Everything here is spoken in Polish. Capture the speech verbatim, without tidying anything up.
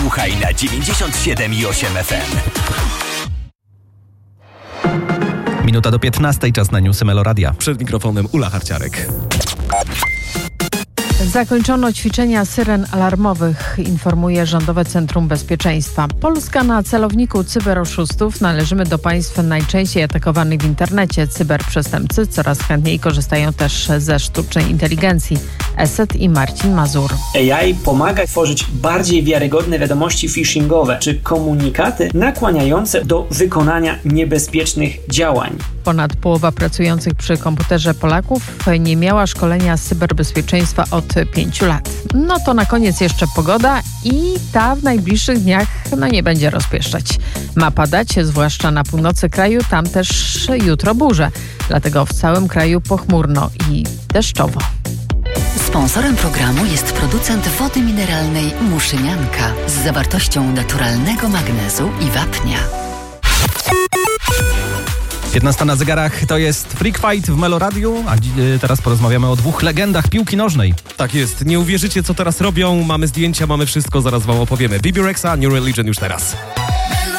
Słuchaj na dziewięćdziesiąt siedem i osiem F M. Minuta do piętnastej, czas na newsy Meloradia. Przed mikrofonem Ula Harciarek. Zakończono ćwiczenia syren alarmowych, informuje Rządowe Centrum Bezpieczeństwa. Polska na celowniku cyberoszustów. Należymy do państw najczęściej atakowanych w internecie. Cyberprzestępcy coraz chętniej korzystają też ze sztucznej inteligencji. Eset i Marcin Mazur. A I pomaga tworzyć bardziej wiarygodne wiadomości phishingowe czy komunikaty nakłaniające do wykonania niebezpiecznych działań. Ponad połowa pracujących przy komputerze Polaków nie miała szkolenia z cyberbezpieczeństwa od pięciu lat. No to na koniec jeszcze pogoda i ta w najbliższych dniach no nie będzie rozpieszczać. Ma padać, zwłaszcza na północy kraju, tam też jutro burze. Dlatego w całym kraju pochmurno i deszczowo. Sponsorem programu jest producent wody mineralnej Muszynianka z zawartością naturalnego magnezu i wapnia. piętnasta na zegarach, to jest Freak Fight w Meloradiu, a dzi- teraz porozmawiamy o dwóch legendach piłki nożnej. Tak jest, nie uwierzycie co teraz robią, mamy zdjęcia, mamy wszystko, zaraz wam opowiemy. Bebe Rexha, New Religion już teraz.